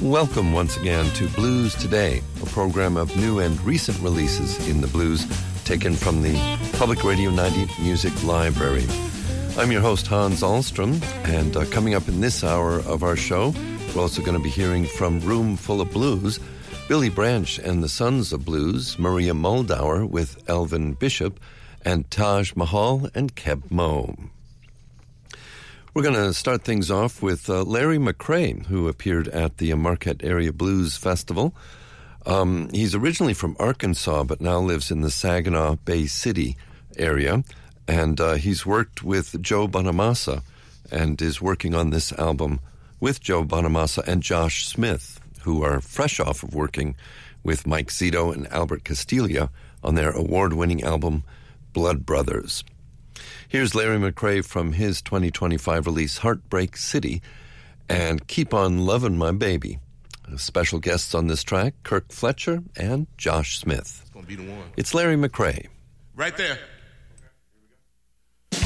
Welcome once again to Blues Today, a program of new and recent releases in the blues taken from the Public Radio 90 Music Library. I'm your host, Hans Ahlstrom, and coming up in this hour of our show, we're also going to be hearing from Room Full of Blues, Billy Branch and the Sons of Blues, Maria Muldaur with Elvin Bishop, and Taj Mahal and Keb Mo. We're going to start things off with Larry McCray, who appeared at the Marquette Area Blues Festival. He's originally from Arkansas, but now lives in the Saginaw Bay City area. And he's worked with Joe Bonamassa and is working on this album with Joe Bonamassa and Josh Smith, who are fresh off of working with Mike Zito and Albert Castiglia on their award-winning album, Blood Brothers. Here's Larry McCray from his 2025 release, Heartbreak City, and Keep On Lovin' My Baby. Special guests on this track, Kirk Fletcher and Josh Smith. It's going to be the one. It's Larry McCray. Right there.